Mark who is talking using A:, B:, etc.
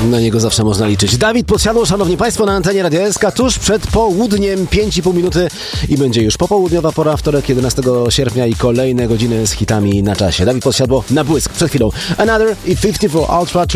A: Na niego zawsze można liczyć. Dawid Podsiadło, szanowni państwo, na antenie Radia SK tuż przed południem, 5,5 minuty i będzie już popołudniowa pora, wtorek 11 sierpnia i kolejne godziny z hitami na czasie. Dawid Podsiadło na błysk przed chwilą. Another i 54 Ultra